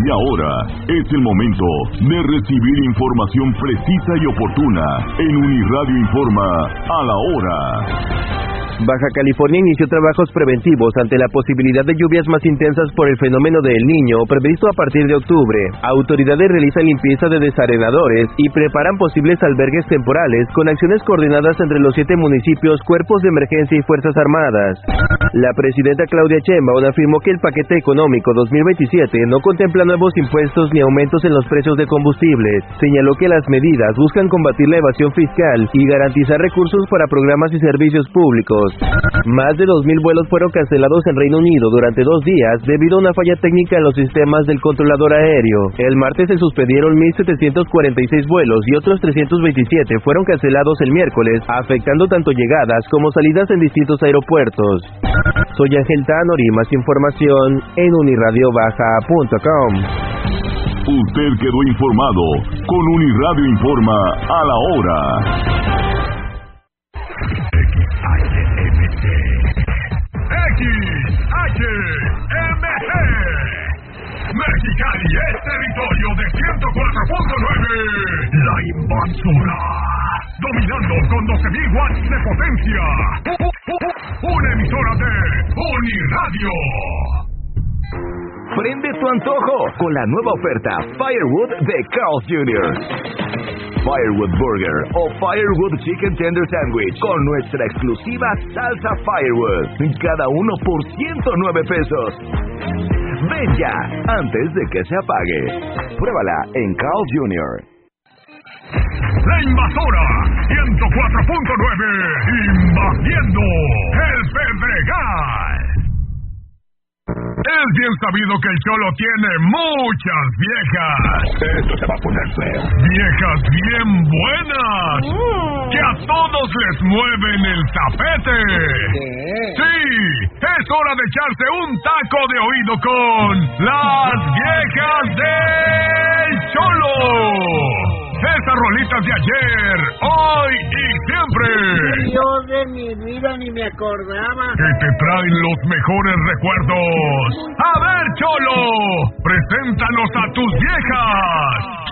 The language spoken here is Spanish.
Y ahora es el momento de recibir información precisa y oportuna en Uniradio Informa a la hora. Baja California inició trabajos preventivos ante la posibilidad de lluvias más intensas por el fenómeno de El Niño previsto a partir de octubre. Autoridades realizan limpieza de desarenadores y preparan posibles albergues temporales con acciones coordinadas entre los 7 municipios, cuerpos de emergencia y fuerzas armadas. La presidenta Claudia Sheinbaum afirmó que el paquete económico 2027 no contempla nuevos impuestos ni aumentos en los precios de combustibles. Señaló que las medidas buscan combatir la evasión fiscal y garantizar recursos para programas y servicios públicos. Más de 2,000 vuelos fueron cancelados en Reino Unido durante 2 días debido a una falla técnica en los sistemas del controlador aéreo. El martes se suspendieron 1,746 vuelos y otros 327 fueron cancelados el miércoles, afectando tanto llegadas como salidas en distintos aeropuertos. Soy Ángel Tanori, más información en unirradiobaja.com. Usted quedó informado con Uniradio Informa a la hora. XHMG Mexicali es territorio de 104.9. La Invasora, dominando con 12,000 watts de potencia. Una emisora de Uniradio. Prende tu antojo con la nueva oferta Firewood de Carl's Jr. Firewood Burger o Firewood Chicken Tender Sandwich con nuestra exclusiva salsa Firewood. Cada uno por $109. Ven ya, antes de que se apague. Pruébala en Carl's Jr. La Invasora 104.9, invadiendo el Pedregal. Es bien sabido que el Cholo tiene muchas viejas. Esto se va a poner feo. Viejas bien buenas. Que a todos les mueven el tapete. Sí, es hora de echarse un taco de oído con las viejas del Cholo. Esas rolitas de ayer, hoy y siempre. Dios de mi vida, ni me acordaba. Que te traen los mejores recuerdos. A ver, Cholo, preséntanos a tus viejas.